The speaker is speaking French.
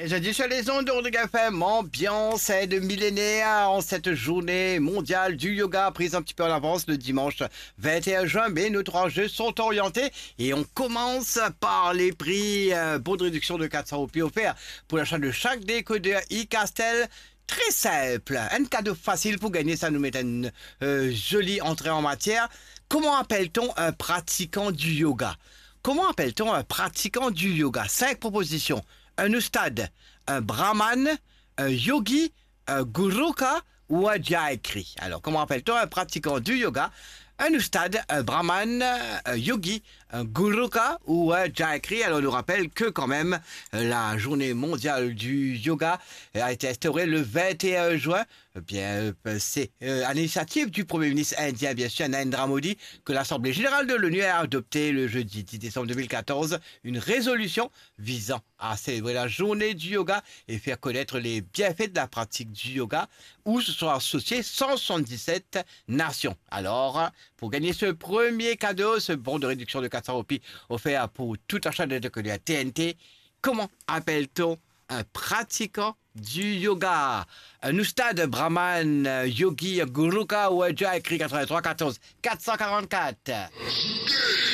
Je dis sur les ondes de FM, ambiance et de millénaire en cette journée mondiale du yoga prise un petit peu en avance le dimanche 21 juin, mais nos 3 jeux sont orientés et on commence par les prix bon de réduction de 400 roupies offerts pour l'achat de chaque décodeur iCastel. Très simple, un cadeau facile pour gagner, ça nous met une jolie entrée en matière. Comment appelle-t-on un pratiquant du yoga? Comment appelle-t-on un pratiquant du yoga? 5 propositions. Un ustad, un brahman, un yogi, un guruka ou un jaikri. Alors, comment appelle-t-on un pratiquant du yoga? Un ustad, un brahman, un yogi, un guruka ou un jaikri. Alors, on nous rappelle que quand même, la journée mondiale du yoga a été instaurée le 21 juin. Bien, c'est à l'initiative du Premier ministre indien, bien sûr, Narendra Modi, que l'Assemblée générale de l'ONU a adopté le jeudi 10 décembre 2014 une résolution visant à célébrer la journée du yoga et faire connaître les bienfaits de la pratique du yoga, où se sont associées 177 nations. Alors, pour gagner ce premier cadeau, ce bon de réduction de 400 roupies offert pour tout achat de décodeur TNT, comment appelle-t-on un pratiquant du yoga? Un ustad, brahman, yogi, guruka ou un jaikri? 83 14 444.